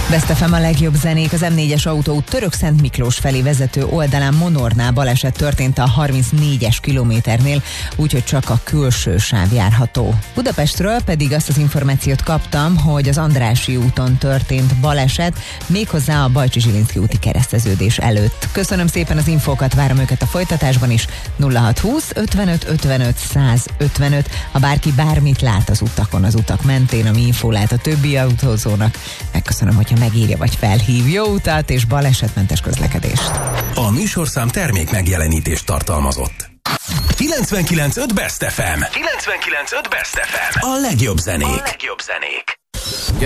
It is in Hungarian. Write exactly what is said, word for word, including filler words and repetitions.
Best ef em a legjobb zenék. Az em négyes autóút Törökszent Miklós felé vezető oldalán Monornál baleset történt a harmincnégyes kilométernél, úgyhogy csak a külső sáv járható. Budapestről pedig azt az információt kaptam, hogy az Andrássy úton történt baleset, méghozzá a Bajcsy-Zsilinszky úti kereszteződés előtt. Köszönöm szépen az infókat, várom őket a folytatásban is. nulla hat húsz ötvenöt ötvenöt száz ötvenöt. Ha bárki bármit lát az utakon, az utak mentén, ami infó lehet a többi autózónak, megköszönöm, hogyha megírja vagy felhív. Jó utat és balesetmentes közlekedést. A műsorszám termék megjelenítést tartalmazott. kilencvenkilenc öt Best ef em. kilencvenkilenc öt Best ef em. A legjobb zenék. A legjobb zenék.